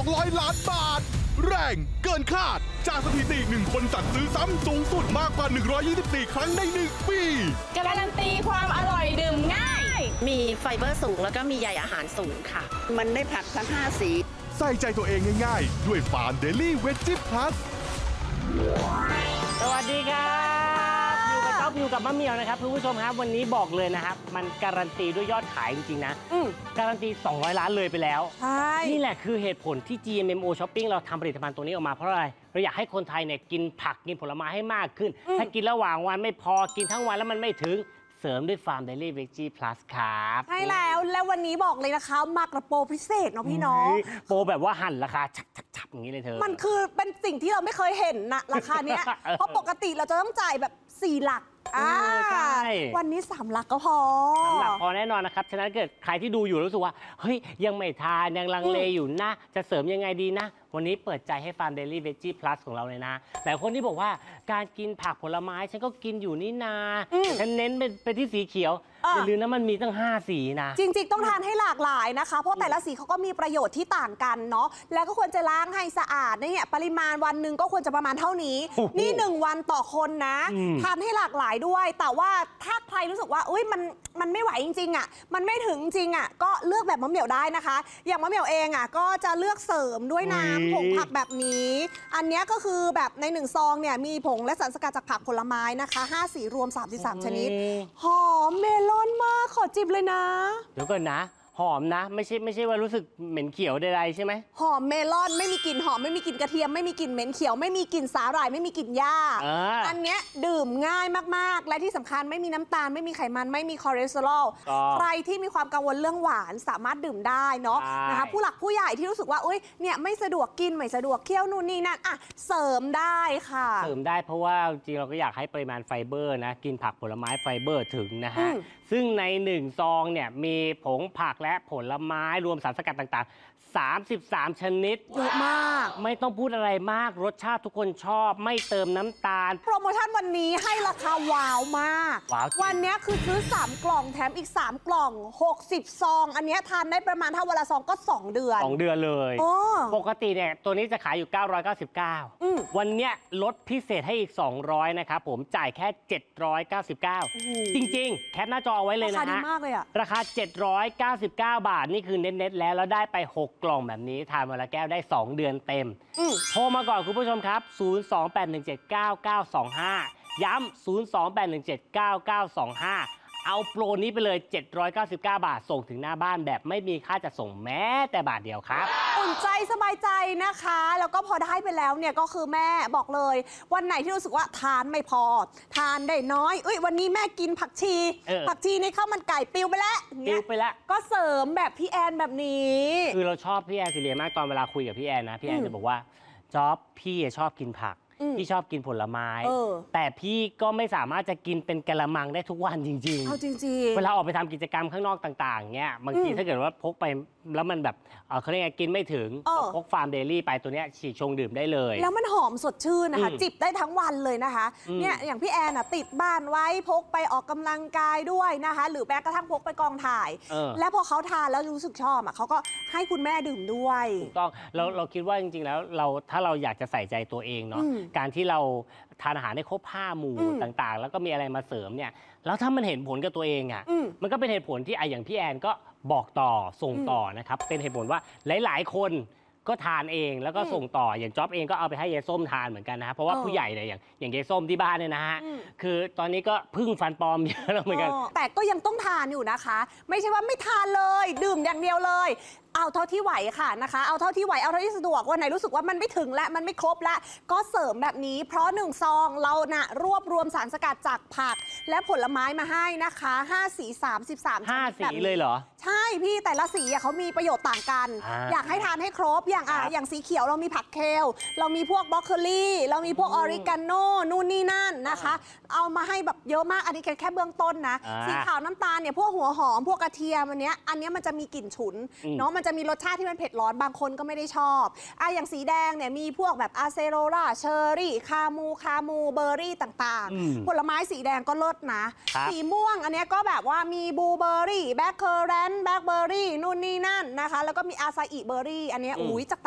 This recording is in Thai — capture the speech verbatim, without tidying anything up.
ร้อยล้านบาทแรงเกินคาดจากสถิติหนึ่งคนสั่งซื้อซ้ำสูงสุดมากกว่าหนึ่งร้อยยี่สิบสี่ครั้งในหนึ่งปีการันตีความอร่อยดื่มง่ายมีไฟเบอร์สูงแล้วก็มีใยอาหารสูงค่ะมันได้ผักทั้งห้าสีใส่ใจตัวเองง่ายๆด้วยฟาร์มเดลี่เวจจี้พลัสสวัสดีครับอยู่กับจ๊อบอยู่กับมะเหมียวนะครับคุณผู้ชมครับวันนี้บอกเลยนะครับมันการันตีด้วยยอดขายจริงๆนะการันตีสองร้อยล้านเลยไปแล้วใช่นี่แหละคือเหตุผลที่ จี เอ็ม เอ็ม โอ Shopping เราทำผลิตภัณฑ์ตัวนี้ออกมาเพราะอะไรเราอยากให้คนไทยเนี่ยกินผักกินผลไม้ให้มากขึ้นถ้ากินระหว่างวันไม่พอกินทั้งวันแล้วมันไม่ถึงเสริมด้วยฟาร์มเดลี่เวจจี้พลัสครับใช่แล้วแล้ววันนี้บอกเลยนะคะมากระโปรพิเศษเนาะพี่น้องโปรแบบว่าหั่นราคาชับๆอย่างนี้เลยเธอมันคือเป็นสิ่งที่เราไม่เคยเห็นนะราคาเนี้ยเพราะปกติเราจะต้องจ่ายแบบสี่หลักอ่าวันนี้สามหลักก็พอสามหลักพอแน่นอนนะครับฉะนั้นเกิดใครที่ดูอยู่รู้สึกว่าเฮ้ยยังไม่ทานยังลังเลอยู่นะจะเสริมยังไงดีนะวันนี้เปิดใจให้ฟาร์มเดลี่เวจจี้พลัสของเราเลยนะแต่คนที่บอกว่าการกินผักผลไม้ฉันก็กินอยู่นี่นาฉันเน้นเป็นไปที่สีเขียวอย่าลืมนะมันมีตั้งห้าสีนะจริงๆต้องทานให้หลากหลายนะคะเพราะแต่ละสีเขาก็มีประโยชน์ที่ต่างกันเนาะแล้วก็ควรจะล้างให้สะอาดเนี่ยปริมาณวันหนึ่งก็ควรจะประมาณเท่านี้นี่หนึ่งวันต่อคนนะทานให้หลากหลายด้วยแต่ว่าถ้าใครรู้สึกว่าอุ้ยมันมันไม่ไหวจริงๆอ่ะมันไม่ถึงจริงอ่ะก็เลือกแบบมะเหมี่ยวได้นะคะอย่างมะเหมี่ยวเองอ่ะก็จะเลือกเสริมด้วยน้ำผงผักแบบนี้อันนี้ก็คือแบบในหนึ่งซองเนี่ยมีผงและสารสกัดจากผักผลไม้นะคะห้าสีรวมสามสิบสามชนิดหอมเมลอนมากขอจิบเลยนะเดี๋ยวก่อนนะหอมนะไม่ใช่ไม่ใช่ว่ารู้สึกเหม็นเขียวใดๆใช่ไหมหอมเมลอนไม่มีกลิ่นหอมไม่มีกลิ่นกระเทียมไม่มีกลิ่นเหม็นเขียวไม่มีกลิ่นสาหร่ายไม่มีกลิ่นหญ้าอันเนี้ยดื่มง่ายมากๆและที่สำคัญไม่มีน้ำตาลไม่มีไขมันไม่มีคอเลสเตอรอลใครที่มีความกังวลเรื่องหวานสามารถดื่มได้เนาะนะคะผู้หลักผู้ใหญ่ที่รู้สึกว่าอุ้ยเนี่ยไม่สะดวกกินไม่สะดวกเคี้ยวนู่นนี่นั่นอ่ะเสริมได้ค่ะเสริมได้เพราะว่าจริงเราก็อยากให้ปริมาณไฟเบอร์นะกินผักผลไม้ไฟเบอร์ถึงนะฮะซึ่งในหนึ่งซองเนี่ยมีผงผักและผลไม้รวมสารสกัดต่างๆสามสิบสามชนิดเยอะมากไม่ต้องพูดอะไรมากรสชาติทุกคนชอบไม่เติมน้ำตาลโปรโมชั่นวันนี้ให้ราคาว้าวมากวันนี้คือซื้อสามกล่องแถมอีกสามกล่องหกสิบซองอันนี้ทานได้ประมาณถ้าวันละซองก็สองเดือนสองเดือนเลยปกติเนี่ยตัวนี้จะขายอยู่เก้าร้อยเก้าสิบเก้าวันนี้ลดพิเศษให้อีกสองร้อยนะครับผมจ่ายแค่เจ็ดร้อยเก้าสิบเก้าจริงๆแคปหน้าจอเอาไว้เลยนะฮะราคาดีมากเลยอะราคาเจ็ดร้อยเก้าสิบเก้าบาทนี่คือเน็ตๆแล้วแล้วได้ไปหกกล่องแบบนี้ทานวันละแก้วได้สองเดือนเต็มโทรมาก่อนคุณผู้ชมครับศูนย์ สอง แปด หนึ่ง เจ็ด เก้า เก้า สอง ห้าย้ำศูนย์ สอง แปด หนึ่ง เจ็ด เก้า เก้า สอง ห้าเอาโปรนี้ไปเลยเจ็ดร้อยเก้าสิบเก้าบาทส่งถึงหน้าบ้านแบบไม่มีค่าจัดส่งแม้แต่บาทเดียวครับอุ่นใจสบายใจนะคะแล้วก็พอได้ไปแล้วเนี่ยก็คือแม่บอกเลยวันไหนที่รู้สึกว่าทานไม่พอทานได้น้อยเอ้ยวันนี้แม่กินผักชีผักชีในข้าวมันไก่ปิวไปแล้วปิวไปแล้วก็เสริมแบบพี่แอนแบบนี้คือเราชอบพี่แอนสิเรียมากตอนเวลาคุยกับพี่แอนนะพี่แอนจะบอกว่าจ๊อบพี่ชอบกินผักพี่ชอบกินผลไม้แต่พี่ก็ไม่สามารถจะกินเป็นกะละมังได้ทุกวันจริงๆเอาจริงๆเวลาออกไปทำกิจกรรมข้างนอกต่างๆเงี้ยบางทีถ้าเกิดว่าพกไปแล้วมันแบบเขาเรียกไงกินไม่ถึงพกฟาร์มเดลี่ไปตัวเนี้ยฉีกชงดื่มได้เลยแล้วมันหอมสดชื่นนะคะจิบได้ทั้งวันเลยนะคะเนี่ยอย่างพี่แอนติดบ้านไว้พกไปออกกำลังกายด้วยนะคะหรือแม้กระทั่งพกไปกองถ่ายแล้วพอเขาทานแล้วรู้สึกชอบอ่ะเขาก็ให้คุณแม่ดื่มด้วยถูกต้องเราเราคิดว่าจริงๆแล้วเราถ้าเราอยากจะใส่ใจตัวเองเนาะการที่เราทานอาหารได้ครบห้าหมู่ต่างๆแล้วก็มีอะไรมาเสริมเนี่ยแล้วถ้ามันเห็นผลกับตัวเองอ่ะมันก็เป็นเหตุผลที่ไออย่างพี่แอนก็บอกต่อส่งต่อนะครับเป็นเหตุผลว่าหลายๆคนก็ทานเองแล้วก็ส่งต่ออย่างจ๊อบเองก็เอาไปให้ยายส้มทานเหมือนกันนะเพราะว่าผู้ใหญ่เนี่ยอย่างอย่างยายส้มที่บ้านเนี่ยนะฮะคือตอนนี้ก็พึ่งฟันปลอมเยอะแล้วเหมือนกันแต่ก็ยังต้องทานอยู่นะคะไม่ใช่ว่าไม่ทานเลยดื่มอย่างเดียวเลยเอาเท่าที่ไหวค่ะนะคะเอาเท่าที่ไหวเอาเท่าที่สะดวกวันไหนรู้สึกว่ามันไม่ถึงและมันไม่ครบและก็เสริมแบบนี้เพราะหนึ่งซองเรานะรวบรวมสารสกัดจากผักและผลไม้มาให้นะคะห้าสีสามสิบสามห้าสีเลยเหรอใช่พี่แต่ละสีเขามีประโยชน์ต่างกันอยากให้ทานให้ครบอย่างอ่ะอย่างสีเขียวเรามีผักเคลเรามีพวกบรอกโคลีเรามีพวกออริกาโนนู่นนี่นั่นนะคะเอามาให้แบบเยอะมากอันนี้แค่เบื้องต้นนะสีขาวน้ำตาลเนี่ยพวกหัวหอมพวกกระเทียมอันเนี้ยอันนี้มันจะมีกลิ่นฉุนเนาะมันจะมีรสชาติที่มันเผ็ดร้อนบางคนก็ไม่ได้ชอบอ่ะอย่างสีแดงเนี่ยมีพวกแบบอาเซโรราเชอร์รี่คามูคามูเบอร์รี่ต่างๆผลไม้สีแดงก็เลิศนะสีม่วงอันนี้ก็แบบว่ามีบลูเบอร์รี่แบล็คเคอร์แรนต์แบล็คเบอร์รี่นู่นนี่นั่นนะคะแล้วก็มีอาซาอิเบอร์รี่อันนี้อุ้ยจาก